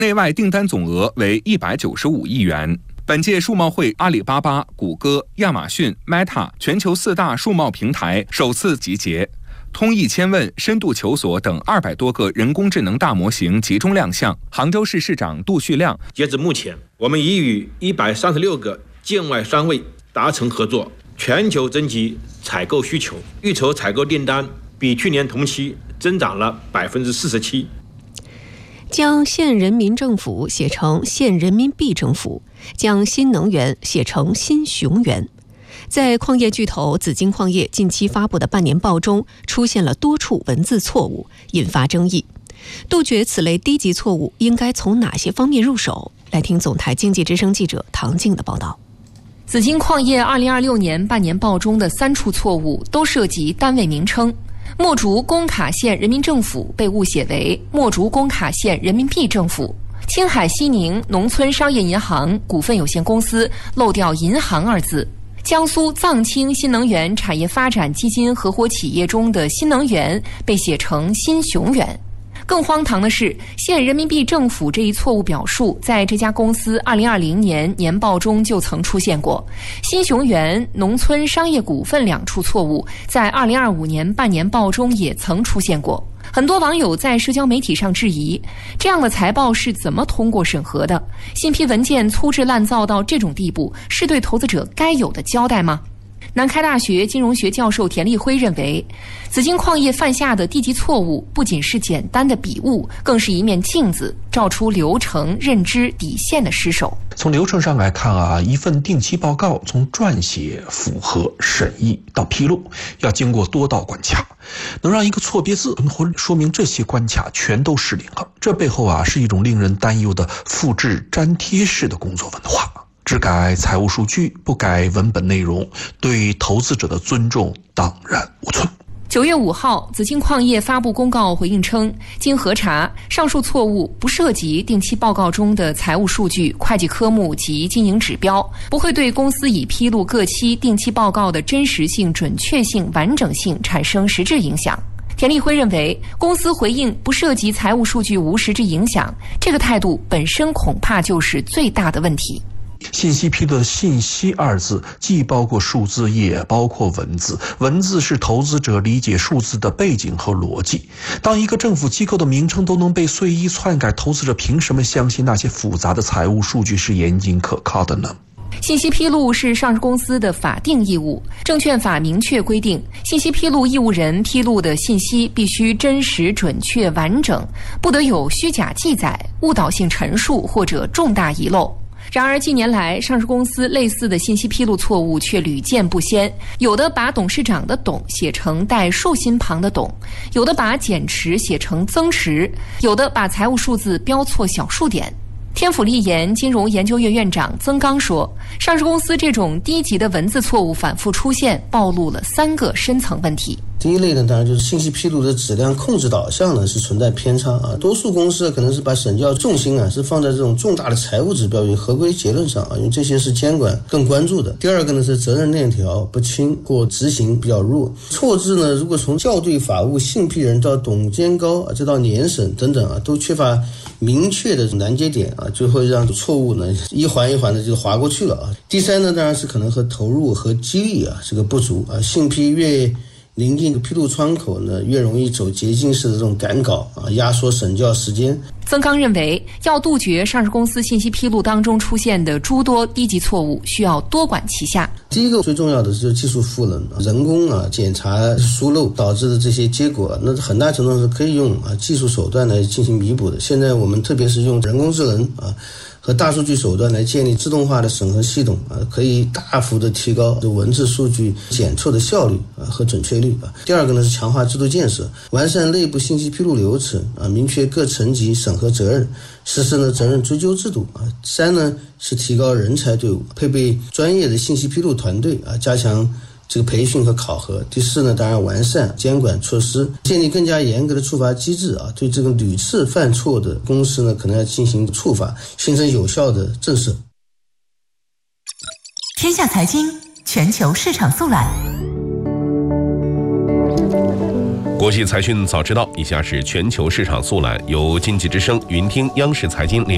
内外订单总额为195亿元。本届数贸会，阿里巴巴、谷歌、亚马逊、Meta 全球4大数贸平台首次集结。通义千问、深度求索等200多个人工智能大模型集中亮相。杭州市市长杜旭亮， 截至目前，我们已与136个境外商位达成合作，全球征集采购需求，预筹采购订单比去年同期增长了47%。 将县人民政府写成县人民币政府，将新能源写成新雄源。在矿业巨头紫金矿业近期发布的半年报中，出现了多处文字错误，引发争议。杜绝此类低级错误，应该从哪些方面入手？来听总台经济之声记者唐静的报道。 紫金矿业2026年半年报中的3处错误都涉及单位名称。墨竹工卡县人民政府被误写为墨竹工卡县人民币政府，青海西宁农村商业银行股份有限公司漏掉银行2字，江苏藏青新能源产业发展基金合伙企业中的新能源被写成新雄源。更荒唐的是，县人民币政府这一错误表述在这家公司2020年年报中就曾出现过，新雄源农村商业股份2处错误在2025年半年报中也曾出现过。很多网友在社交媒体上质疑，这样的财报是怎么通过审核的？信批文件粗制滥造到这种地步，是对投资者该有的交代吗？南开大学金融学教授田立辉认为，紫金矿业犯下的低级错误不仅是简单的笔误，更是一面镜子，照出流程、认知底线的失守。 从流程上来看一份定期报告从撰写、符合、审议到披露，要经过多道关卡，能让一个错别字或说明这些关卡全都失灵了。这背后是一种令人担忧的复制粘贴式的工作文化。只改财务数据，不改文本内容，对投资者的尊重荡然无存。 9月5号，紫金矿业发布公告回应称，经核查，上述错误不涉及定期报告中的财务数据、会计科目及经营指标，不会对公司已披露各期定期报告的真实性、准确性、完整性产生实质影响。田立辉认为，公司回应不涉及财务数据无实质影响，这个态度本身恐怕就是最大的问题。 信息披露的信息2字既包括数字也包括文字，文字是投资者理解数字的背景和逻辑。当一个政府机构的名称都能被随意篡改，投资者凭什么相信那些复杂的财务数据是严谨可靠的呢？ 信息披露是上市公司的法定义务，证券法明确规定，信息披露义务人披露的信息必须真实、准确、完整，不得有虚假记载、误导性陈述或者重大遗漏。然而近年来，上市公司类似的信息披露错误却屡见不鲜，有的把董事长的董写成带竖心旁的董，有的把减持写成增持，有的把财务数字标错小数点。天府立研金融研究院院长曾刚说，上市公司这种低级的文字错误反复出现，暴露了3个深层问题。 第一类呢，当然就是信息披露的质量控制导向呢是存在偏差多数公司可能是把审校重心是放在这种重大的财务指标与合规结论上因为这些是监管更关注的。第二个呢是责任链条不清或执行比较弱。错字呢，如果从校对法务信批人到董监高再到年审等等都缺乏明确的拦截点就会让错误呢一环一环的就划过去了第三呢，当然是可能和投入和激励这个不足信批越临近披露窗口呢，越容易走捷径式的这种赶稿压缩审校时间。 曾刚认为，要杜绝上市公司信息披露当中出现的诸多低级错误，需要多管齐下。 第一个最重要的是技术赋能，人工检查疏漏导致的这些结果，那很大程度是可以用技术手段来进行弥补的。现在我们特别是用人工智能和大数据手段来建立自动化的审核系统可以大幅的提高文字数据检测的效率和准确率第二个呢是强化制度建设，完善内部信息披露流程明确各层级审核责任，实施呢责任追究制度三呢是提高人才队伍，配备专业的信息披露团队加强这个培训和考核。第四呢，当然完善监管措施，建立更加严格的处罚机制对这个屡次犯错的公司呢，可能要进行处罚，形成有效的震慑。 天下财经全球市场速览， 国际财讯早知道。以下是全球市场速览，由经济之声、云听央视财经联